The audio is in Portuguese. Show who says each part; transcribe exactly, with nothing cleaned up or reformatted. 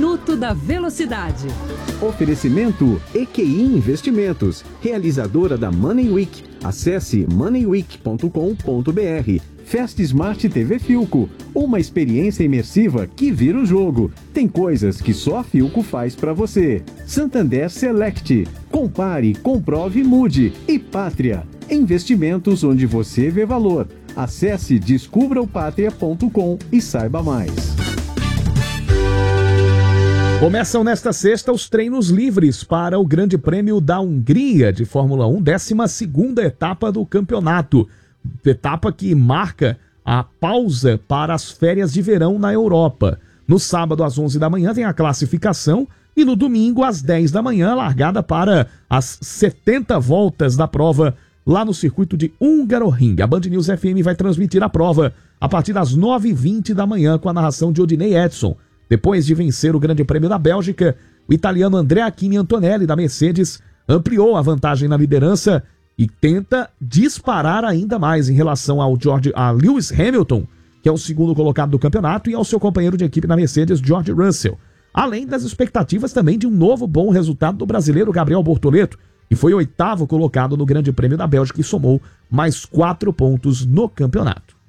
Speaker 1: Minuto da Velocidade.
Speaker 2: Oferecimento E Q I Investimentos, realizadora da Money Week. Acesse money week ponto com ponto b r. Fast Smart T V Philco, uma experiência imersiva que vira o jogo. Tem coisas que só a Philco faz pra você. Santander Select, compare, comprove, mude. E Pátria, investimentos onde você vê valor. Acesse descubra o pátria ponto com e saiba mais.
Speaker 3: Começam nesta sexta os treinos livres para o Grande Prêmio da Hungria de Fórmula um, décima segunda etapa do campeonato. Etapa que marca a pausa para as férias de verão na Europa. No sábado, às onze da manhã, tem a classificação e no domingo, às dez da manhã, a largada para as setenta voltas da prova lá no circuito de Hungaroring. A Band News F M vai transmitir a prova a partir das nove e vinte da manhã com a narração de Odinei Edson. Depois de vencer o Grande Prêmio da Bélgica, o italiano Andrea Achini Antonelli, da Mercedes, ampliou a vantagem na liderança e tenta disparar ainda mais em relação ao George, a Lewis Hamilton, que é o segundo colocado do campeonato, e ao seu companheiro de equipe na Mercedes, George Russell. Além das expectativas também de um novo bom resultado do brasileiro Gabriel Bortoleto, que foi oitavo colocado no Grande Prêmio da Bélgica e somou mais quatro pontos no campeonato.